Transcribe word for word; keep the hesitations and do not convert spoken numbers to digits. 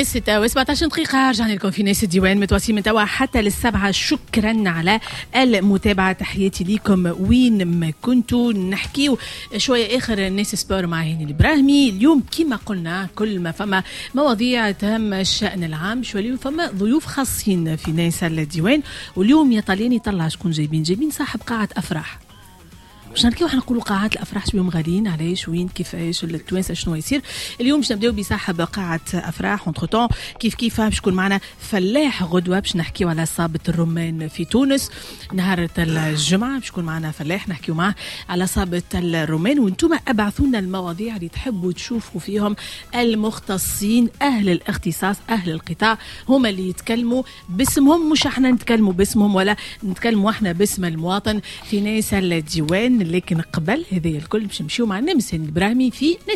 الستة وسبعة عشر دقيقة رجعنا لكم في ناس الديوان متواصلين من توا حتى للسبعة. شكرا على المتابعة، تحياتي ليكم وين ما كنتوا. نحكيو شوية آخر الناس سبور مع هاني الإبراهيمي. اليوم كما قلنا كل ما فما مواضيع تهم الشأن العام شوية فما ضيوف خاصين في ناس الديوان. واليوم يا طالياني طلع شكون جايبين جايبين صاحب قاعة أفراح. باش نركيو حنا نقولوا قاعات الافراح شبيهم غاليين علاش وين كيفاش التوانسه شنو يصير. اليوم باش نبداو بصاحب قاعه افراح اونتر طون كيف كيف باش يكون معنا فلاح غدوه باش نحكيو على صابه الرمان في تونس نهار الجمعه. باش يكون معنا فلاح نحكيو معاه على صابه الرمان. وانتم ابعثوا لنا المواضيع اللي تحبوا تشوفوا فيهم المختصين اهل الاختصاص اهل القطاع هما اللي يتكلموا باسمهم، مش احنا نتكلموا باسمهم ولا نتكلموا احنا باسم المواطن في ناس الديوان. لكن قبل هذا الكل باش نمشيو مع نمس الإبراهيمي في ناس